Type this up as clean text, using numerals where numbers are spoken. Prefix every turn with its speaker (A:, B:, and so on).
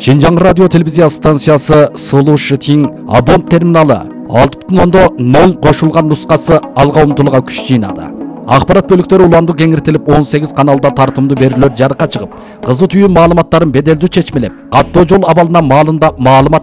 A: Шинжаң радио телевизия станциясы Слушатин абон терминалы 6.0 қошылған нұсқасы алға ұмтылуға күш жинады. Ақпарат бөліктері уланды кеңіртіліп 18 каналда тартымды берілер жарыққа шығып, қызы түйін малыматтарын беделді чечмелеп, қаттоо жол абалына малында малымат